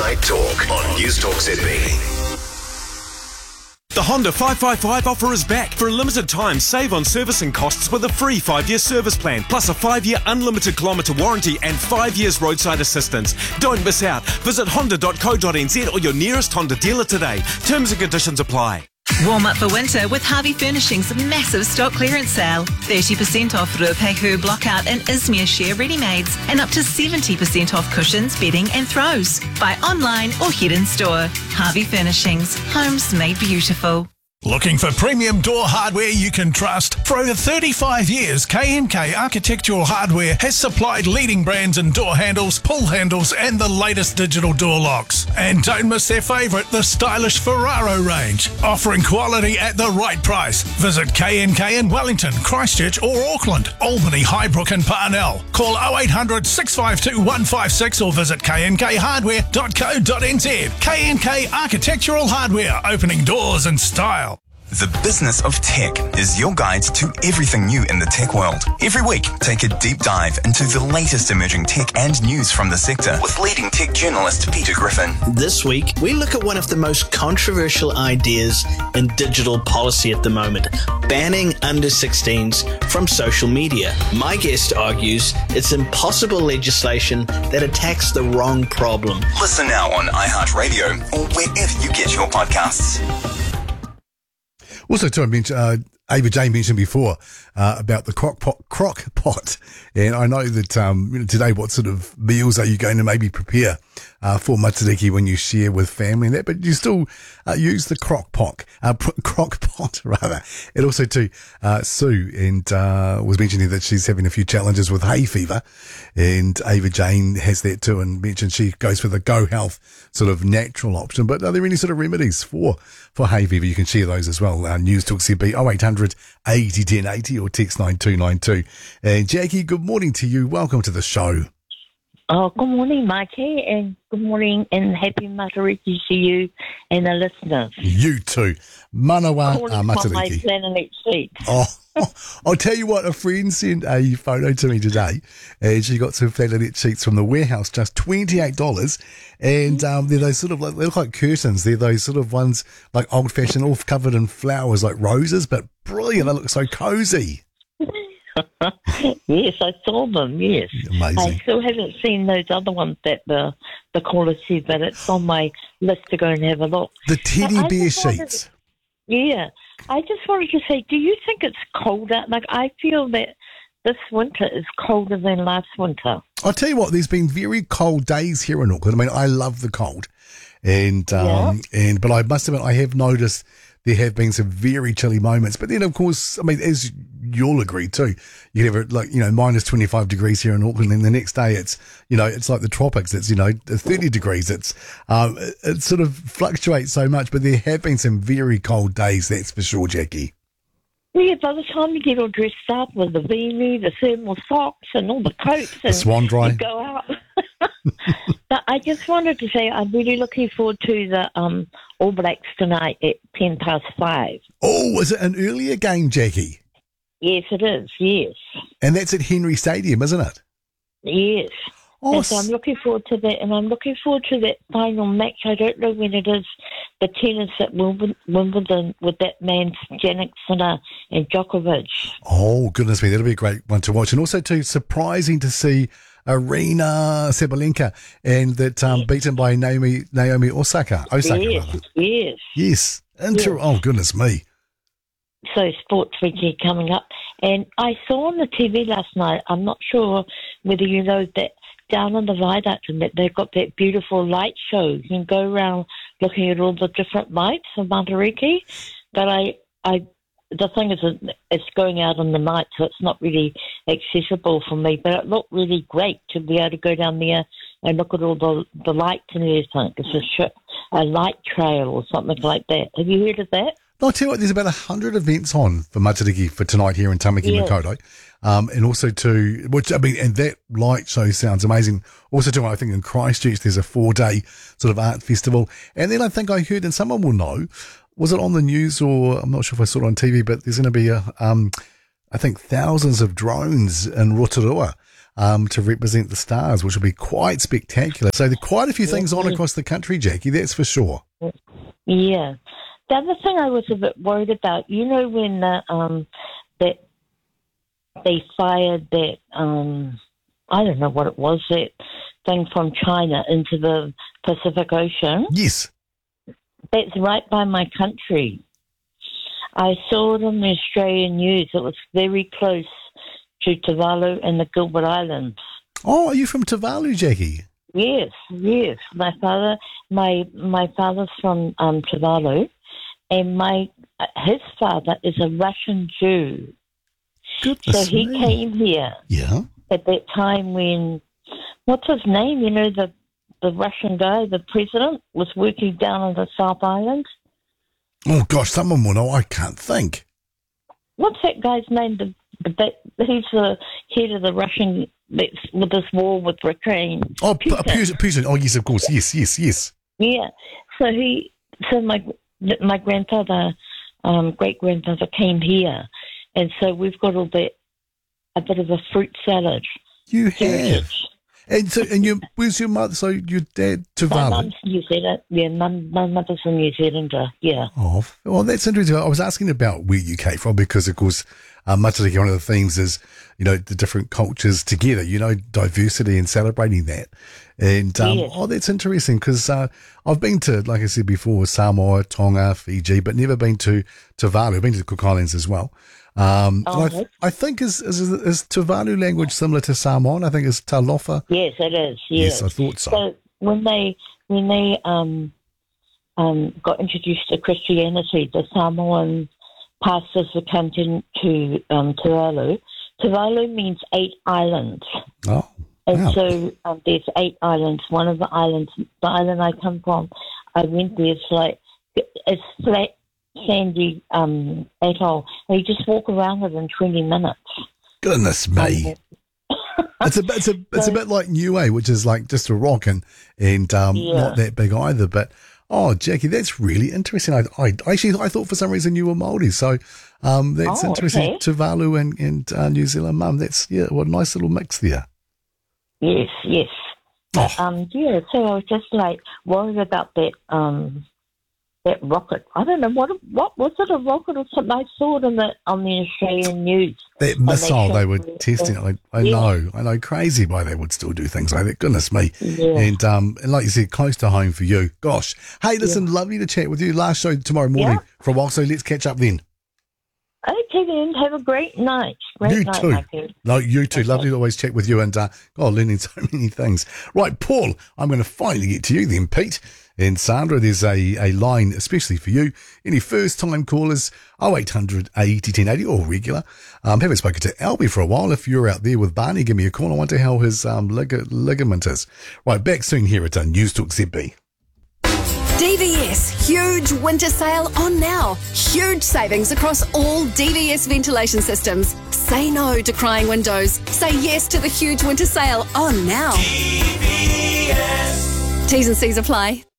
Night Talk on News Talk ZB. The Honda 555 offer is back. For a limited time, save on servicing costs with a free 5-year service plan, plus a 5-year unlimited kilometre warranty and 5 years roadside assistance. Don't miss out. Visit honda.co.nz or your nearest Honda dealer today. Terms and conditions apply. Warm up for winter with Harvey Furnishing's massive stock clearance sale. 30% off Rupehu Blockout and Izmir Share ready-mades and up to 70% off cushions, bedding and throws. Buy online or head in store. Harvey Furnishings. Homes made beautiful. Looking for premium door hardware you can trust? For over 35 years, KMK Architectural Hardware has supplied leading brands in door handles, pull handles and the latest digital door locks. And don't miss their favourite, the stylish Ferraro range, offering quality at the right price. Visit KMK in Wellington, Christchurch or Auckland, Albany, Highbrook and Parnell. Call 0800 652 156 or visit kmkhardware.co.nz. KMK Architectural Hardware, opening doors in style. The Business of Tech is your guide to everything new in the tech world. Every week, take a deep dive into the latest emerging tech and news from the sector with leading tech journalist Peter Griffin. This week, we look at one of the most controversial ideas in digital policy at the moment, banning under-16s from social media. My guest argues it's impossible legislation that attacks the wrong problem. Listen now on iHeartRadio or wherever you get your podcasts. Also, to mention, Ava Jane mentioned before about the crock pot, and I know that today, what sort of meals are you going to maybe prepare for Matariki when you share with family and that? But you still use the crock pot rather. And also to Sue, and was mentioning that she's having a few challenges with hay fever, and Ava Jane has that too, and mentioned she goes for the Go Health sort of natural option. But are there any sort of remedies for hay fever? You can share those as well. News Talk CB 0800 80 10 80 or text 9292. And Jackie, good morning to you. Welcome to the show. Oh, good morning, Mikey, and good morning and happy Matariki to you and the listeners. You too. Manawa Matariki. My planet seat. Oh, I'll tell you what, a friend sent a photo to me today, and she got some Flananet sheets from the warehouse, just $28, and they're those sort of, they look like curtains. They're those sort of ones, like old-fashioned, all covered in flowers, like roses, but brilliant. They look so cosy. Yes, I saw them, yes. Amazing. I still haven't seen those other ones that the quality, but it's on my list to go and have a look. The teddy bear sheets. Yeah. I just wanted to say, do you think it's cold out? Like, I feel that this winter is colder than last winter. I'll tell you what, there's been very cold days here in Auckland. I mean, I love the cold. But I must admit, I have noticed there have been some very chilly moments. But then, of course, I mean, as you'll agree too, you have minus 25 degrees here in Auckland, and the next day it's like the tropics. It's 30 degrees. It sort of fluctuates so much. But there have been some very cold days, that's for sure, Jackie. Yeah, by the time you get all dressed up with the beanie, the thermal socks, and all the coats, and the swan dry, you go out. But I just wanted to say I'm really looking forward to the All Blacks tonight at 5:10. Oh, is it an earlier game, Jackie? Yes, it is, yes. And that's at Henry Stadium, isn't it? Yes. Oh, and so I'm looking forward to that, and I'm looking forward to that final match. I don't know when it is, the tennis at Wimbledon with that man, Jannik Sinner and Djokovic. Oh, goodness me, that'll be a great one to watch. And also, too, surprising to see Arina Sabalenka and that beaten by Naomi Osaka. Yes. Oh, goodness me. So Sports Weekend coming up. And I saw on the TV last night, I'm not sure whether you know that down on the viaduct and that they've got that beautiful light show. You can go around looking at all the different lights of Matariki. But the thing is, it's going out in the night, so it's not really accessible for me. But it looked really great to be able to go down there and look at all the lights and everything. It's a light trail or something like that. Have you heard of that? I'll tell you what, there's about 100 events on for Matariki for tonight here in Tamaki Makaurau. And also and that light show sounds amazing. Also too, I think in Christchurch there's a 4-day sort of art festival. And then I think I heard, and someone will know, was it on the news or I'm not sure if I saw it on TV, but there's going to be I think thousands of drones in Rotorua to represent the Stars, which will be quite spectacular. So there are quite a few things on across the country, Jackie, that's for sure. Yeah. The other thing I was a bit worried about, you know, when that they fired that, I don't know what it was, that thing from China into the Pacific Ocean. Yes. That's right by my country. I saw it on the Australian news. It was very close to Tuvalu and the Gilbert Islands. Oh, are you from Tuvalu, Jackie? Yes. My father's from Tuvalu, and his father is a Russian Jew. Goodness so he me. came here at that time when, what's his name? You know, the Russian guy, the president, was working down on the South Island. Oh, gosh, someone will know. I can't think. What's that guy's name? He's the head of the Russian, with this war with Ukraine. Oh, Putin. Oh, yes, of course. Yes. Yeah. So my grandfather, great-grandfather came here, and so we've got a bit of a fruit salad. You have. Where's your mother? So your dad, Tuvalu? My mum's New Zealand. Yeah, my mother's a New Zealander. Yeah. Oh, well, that's interesting. I was asking about where you came from because, of course, much like one of the themes is, you know, the different cultures together, you know, diversity and celebrating that. And, that's interesting because I've been to, like I said before, Samoa, Tonga, Fiji, but never been to Tuvalu. I've been to the Cook Islands as well. I think is Tuvalu language similar to Samoan? I think it's Talofa. Yes, it is. Yes, I thought so. So when they got introduced to Christianity, the Samoan pastors were coming to Tuvalu. Tuvalu means 8 islands. Oh. And wow. so there's 8 islands. One of the islands, the island I come from, I went there. It's flat, sandy atoll. And you just walk around it in 20 minutes. Goodness me! It's a bit like Niue, which is like just a rock and not that big either. But Jackie, that's really interesting. I thought for some reason you were Māori, so that's interesting. Okay. Tuvalu and New Zealand mum. That's what a nice little mix there. Yes. So I was just like worried about that that rocket. I don't know what was it, a rocket or something? I saw it on the Australian news. That missile they were testing. I know, crazy why they would still do things like that. Goodness me. Yeah. And like you said, close to home for you. Gosh. Hey, listen, lovely to chat with you. Last show tomorrow morning for a while, so let's catch up then. Okay, then. Have a great night. You too. No, you too. Lovely to always chat with you and learning so many things. Right, Paul, I'm going to finally get to you then, Pete. And Sandra, there's a line especially for you. Any first-time callers, 0800 80 1080 or regular. Haven't spoken to Albie for a while. If you're out there with Barney, give me a call. I wonder how his ligament is. Right, back soon here at News Talk ZB. DVS, huge winter sale on now. Huge savings across all DVS ventilation systems. Say no to crying windows. Say yes to the huge winter sale on now. DVS. T's and C's apply.